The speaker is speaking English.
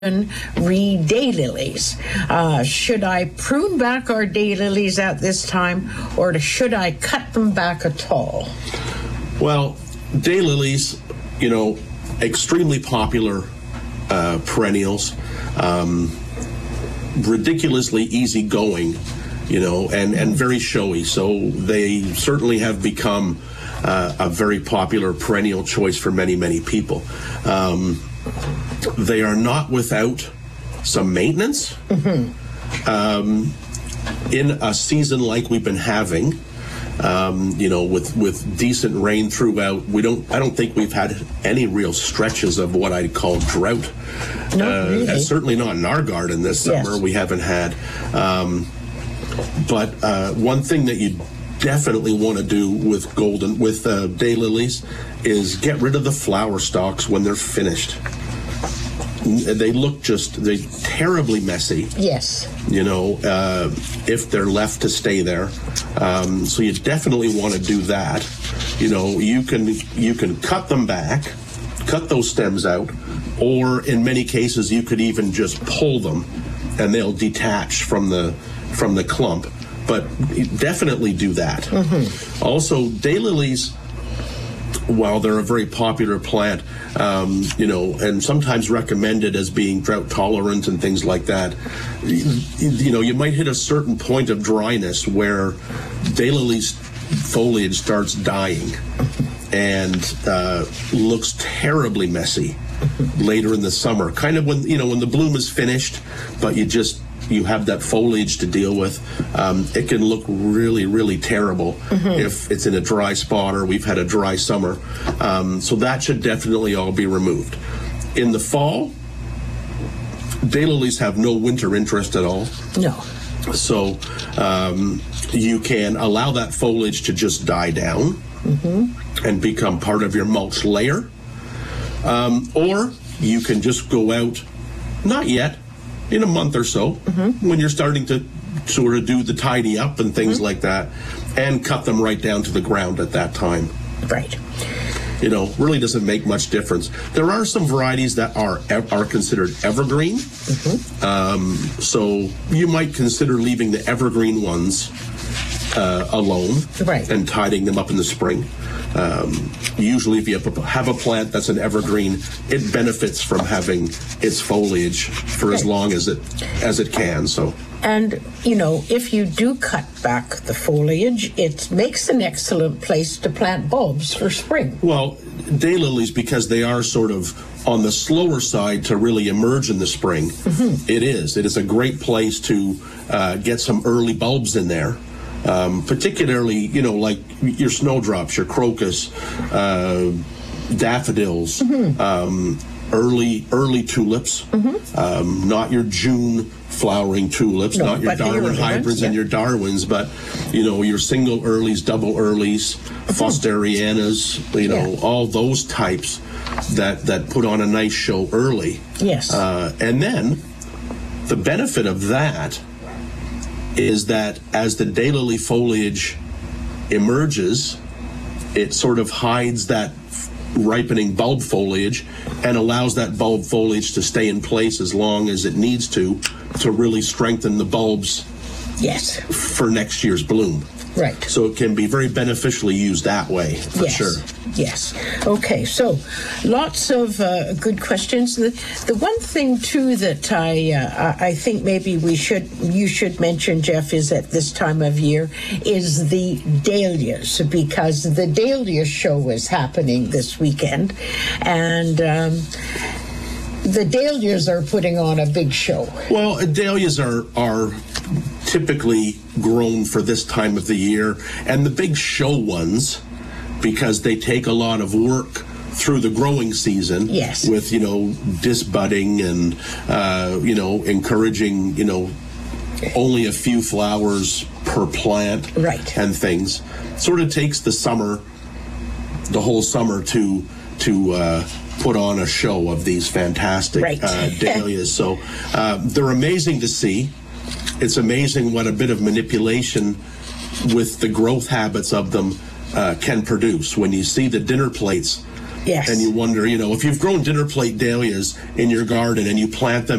daylilies. Should I prune back our daylilies at this time, or should I cut them back at all? Well, daylilies, extremely popular perennials, ridiculously easygoing, and very showy. So they certainly have become a very popular perennial choice for many, many people. They are not without some maintenance. In a season like we've been having, with decent rain throughout, I don't think we've had any real stretches of what I'd call drought. Not really. Certainly not in our garden this summer. Yes. We haven't had. But one thing that you definitely want to do with daylilies is get rid of the flower stalks when they're finished. They look they're terribly messy. Yes. If they're left to stay there. So you definitely want to do that. You can cut them back, cut those stems out, or in many cases you could even just pull them and they'll detach from the clump. But definitely do that. Also, daylilies, while they're a very popular plant, and sometimes recommended as being drought tolerant and things like that, you might hit a certain point of dryness where daylilies foliage starts dying and looks terribly messy later in the summer. Kind of when the bloom is finished, but you have that foliage to deal with. It can look really, really terrible if it's in a dry spot or we've had a dry summer. So that should definitely all be removed. In the fall, daylilies have no winter interest at all. No. So you can allow that foliage to just die down and become part of your mulch layer. Or you can just go out, not yet, in a month or so, when you're starting to sort of do the tidy up and things like that, and cut them right down to the ground at that time. Right. Really doesn't make much difference. There are some varieties that are considered evergreen. So you might consider leaving the evergreen ones alone, right, and tidying them up in the spring. Usually if you have a plant that's an evergreen, it benefits from having its foliage for as long as it can. So. And, if you do cut back the foliage, it makes an excellent place to plant bulbs for spring. Well, daylilies, because they are sort of on the slower side to really emerge in the spring, it is a great place to get some early bulbs in there. Particularly, like your snowdrops, your crocus, daffodils, early tulips, not your June flowering tulips, not your Darwin hybrids and your Darwins, but, your single earlies, double earlies, Fosterianas, all those types that put on a nice show early. Yes. And then the benefit of that is that as the daylily foliage emerges, it sort of hides that ripening bulb foliage and allows that bulb foliage to stay in place as long as it needs to really strengthen the bulbs for next year's bloom. Right. So it can be very beneficially used that way, for sure. Yes. Okay, so lots of good questions. The one thing, too, that I think maybe you should mention, Jeff, is at this time of year, is the dahlias, because the dahlia show is happening this weekend, and the dahlias are putting on a big show. Well, dahlias are typically grown for this time of the year, and the big show ones, because they take a lot of work through the growing season with disbudding and encouraging only a few flowers per plant, right, and things. Sort of takes the whole summer to put on a show of these fantastic dahlias. So they're amazing to see. It's amazing what a bit of manipulation with the growth habits of them can produce. When you see the dinner plates Yes. And you wonder, if you've grown dinner plate dahlias in your garden and you plant them